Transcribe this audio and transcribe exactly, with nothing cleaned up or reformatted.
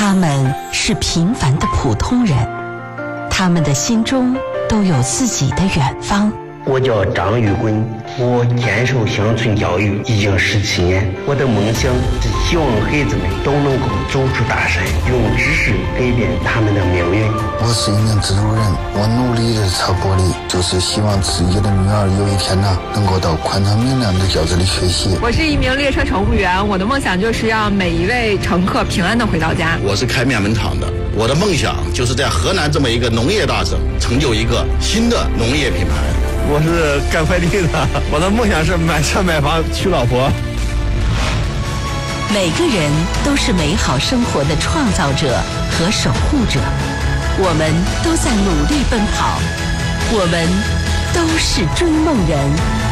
他们是平凡的普通人，他们的心中都有自己的远方。 我叫张玉棍，我坚守乡村教育已经十七年。我的梦想是希望孩子们都能够走出大山，用知识改变他们的命运。 我是一名制作人，我努力的擦玻璃，就是希望自己的女儿有一天呢，能够到宽敞明亮的教室里学习。 我是一名列车乘务员，我的梦想就是让每一位乘客平安的回到家。 我是开面粉厂的，我的梦想就是在河南这么一个农业大省，成就一个新的农业品牌。 我是干快递的，我的梦想是买车买房娶老婆。 每个人都是美好生活的创造者和守护者，我们都在努力奔跑，我们都是追梦人。